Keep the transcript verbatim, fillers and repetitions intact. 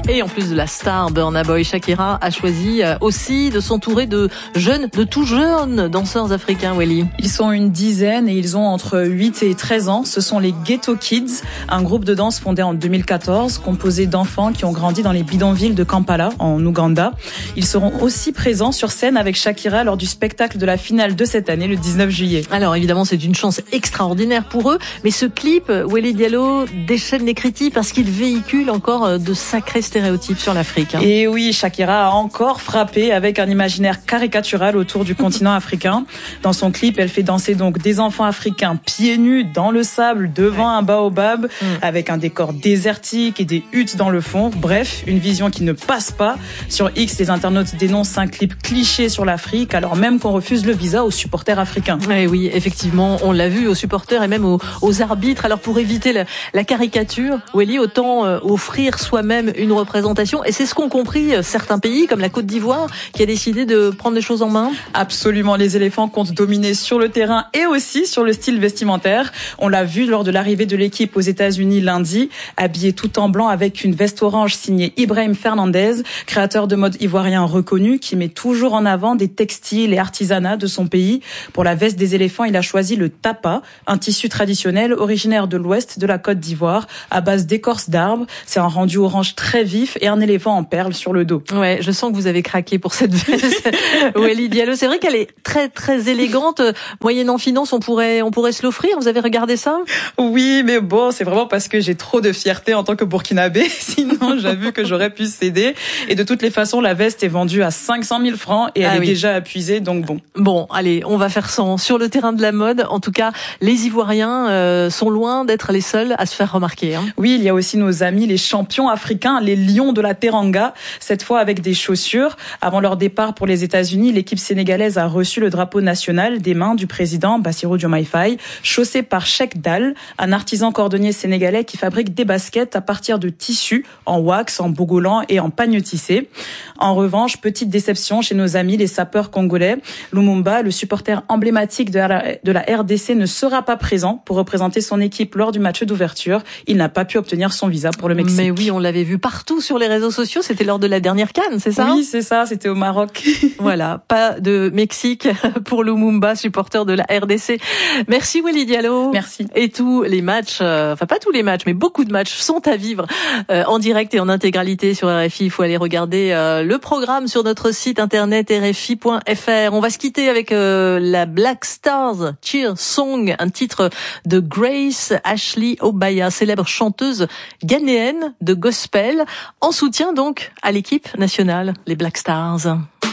Et en plus de la star Burna Boy, Shakira a choisi aussi de s'entourer de jeunes, de tout jeunes danseurs africains, Welly. Ils sont une dizaine et ils ont entre huit et treize ans. Ce sont les Ghetto Kids, un groupe de danse fondé en deux mille quatorze, composé d'enfants qui ont grandi dans les bidonvilles de Kampala, en Ouganda. Ils seront aussi présents sur scène avec Shakira lors du spectacle de la finale de cette année, le dix-neuf juillet. Alors évidemment, c'est une chance extraordinaire pour eux, mais ce clip, Welly Diallo, déchaîne les critiques parce qu'il véhicule encore de sacrés stéréotypes sur l'Afrique. Hein. Et oui, Shakira a encore frappé avec un imaginaire caricatural autour du continent africain. Dans son clip, elle fait danser donc des enfants africains pieds nus dans le sable devant ouais. un baobab, mmh. avec un décor désertique et des huttes dans le fond. Bref, une vision qui ne passe pas. Sur X, les internautes dénoncent un clip cliché sur l'Afrique, alors même qu'on refuse le visa aux supporters africains. Et oui, effectivement, on l'a vu aux supporters et même aux, aux arbitres. Alors pour éviter la, la caricature, Welly, autant euh, offrir soi-même une représentation. Et c'est ce qu'ont compris certains pays, comme la Côte d'Ivoire, qui a décidé de prendre les choses en main. Absolument, les éléphants comptent dominer sur le terrain et aussi sur le style vestimentaire. On l'a vu lors de l'arrivée de l'équipe aux États-Unis lundi, habillé tout en blanc avec une veste orange signée Ibrahim Fernandez, créateur de mode ivoirien reconnu qui met toujours en avant des textiles et artisanats de son pays. Pour la veste des éléphants, il a choisi le tapa, un tissu traditionnel originaire de l'ouest de la Côte d'Ivoire à base d'écorce d'arbres. C'est un rendu orange très vif et un éléphant en perles sur le dos. Ouais, je sens que vous avez craqué pour cette veste. Welly Diallo, c'est vrai qu'elle est très très élégante. Moyennant finance, on pourrait on pourrait se l'offrir. Vous avez regardé ça? Oui, mais bon, c'est vraiment parce que j'ai trop de fierté en tant que Burkinabé. Sinon, j'avoue que j'aurais pu céder. Et de toutes les façons, la veste est vendue à cinq cent mille francs et elle ah est oui. déjà épuisée, donc bon. Bon, allez, on va faire sans. Sur le terrain de la mode, en tout cas, les Ivoiriens euh, sont loin d'être les seuls à se faire remarquer. Hein. Oui, il y a aussi nos amis, les champions africains, les lions de la Teranga, cette fois avec des chaussures. Avant leur départ pour les États-Unis, l'équipe sénégalaise a reçu le drapeau national des mains du président Bassirou Diomaye Faye, chaussé par Cheikh Dal, un artisan cordonnier sénégalais qui fabrique des baskets à partir de tissus en wax, en bogolan et en pagne tissé. En revanche, petite déception chez nos amis les sapeurs congolais. Lumumba, le supporter emblématique de la, de la R D C, ne sera pas présent pour représenter son équipe lors du match d'ouverture. Il n'a pas pu obtenir son visa pour le Mexique. Mais oui, on l'avait vu partout sur les réseaux sociaux. C'était lors de la dernière CAN, c'est ça? Oui, c'est ça. C'était au Maroc. Voilà, pas de Mexique pour Lumumba, supporter de la R D C. Merci Welly Diallo. Merci. Et tous les matchs, euh, enfin pas tous les matchs, mais beaucoup de matchs sont à vivre euh, en direct et en intégralité sur R F I. Il faut aller regarder euh, le programme sur notre site internet R F I point F R. On va se quitter avec euh, la Black Stars Cheer Song, un titre de Grace Ashley Obaya, célèbre chanteuse ghanéenne de gospel, en soutien donc à l'équipe nationale, les Black Stars.